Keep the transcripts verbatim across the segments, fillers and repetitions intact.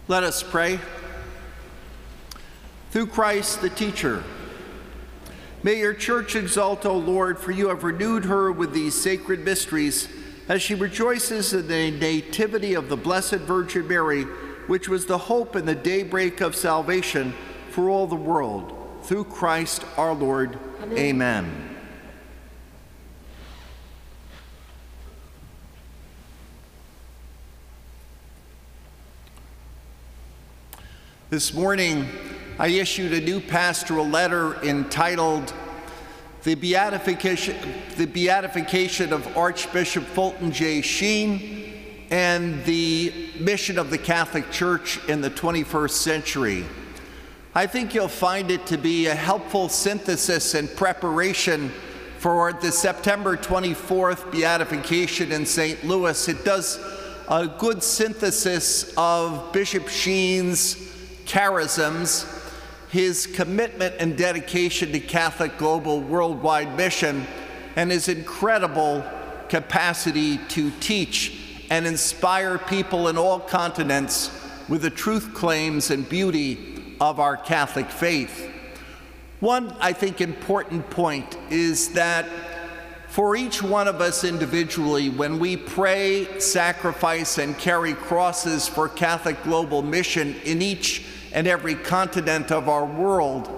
Let us pray. Through Christ, the teacher, may your church exult, O Lord, for you have renewed her with these sacred mysteries as she rejoices in the nativity of the Blessed Virgin Mary, which was the hope and the daybreak of salvation for all the world. Through Christ our Lord. Amen. Amen. This morning, I issued a new pastoral letter entitled The Beatification, the Beatification of Archbishop Fulton J. Sheen and the Mission of the Catholic Church in the twenty-first century. I think you'll find it to be a helpful synthesis and preparation for the September twenty-fourth beatification in Saint Louis. It does a good synthesis of Bishop Sheen's charisms, his commitment and dedication to Catholic global worldwide mission, and his incredible capacity to teach and inspire people in all continents with the truth claims and beauty of our Catholic faith. One, I think, important point is that for each one of us individually, when we pray, sacrifice, and carry crosses for Catholic global mission in each and every continent of our world,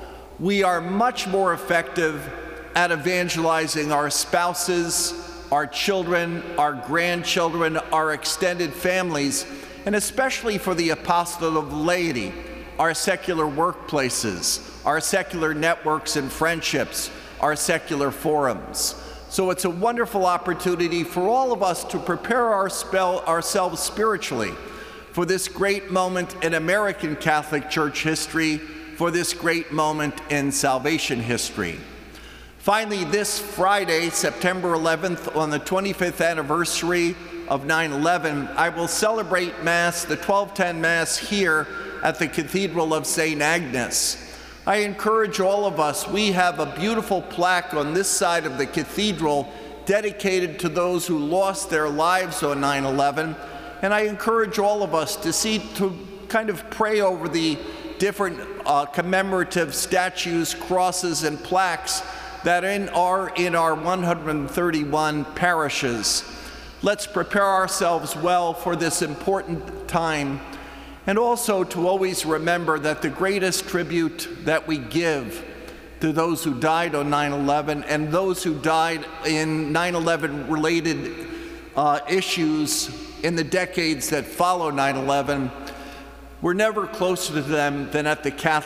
we are much more effective at evangelizing our spouses, our children, our grandchildren, our extended families, and especially for the apostolate of the laity, our secular workplaces, our secular networks and friendships, our secular forums. So it's a wonderful opportunity for all of us to prepare our spell, ourselves spiritually for this great moment in American Catholic Church history, for this great moment in salvation history. Finally, this Friday, September eleventh, on the twenty-fifth anniversary of nine eleven, I will celebrate Mass, the twelve ten Mass, here at the Cathedral of Saint Agnes. I encourage all of us, we have a beautiful plaque on this side of the cathedral dedicated to those who lost their lives on nine eleven. And I encourage all of us to see, to kind of pray over the different uh, commemorative statues, crosses, and plaques that in, are in our one hundred thirty-one parishes. Let's prepare ourselves well for this important time, and also to always remember that the greatest tribute that we give to those who died on nine eleven and those who died in nine eleven related uh, issues in the decades that follow nine eleven, we're never closer to them than at the Catholic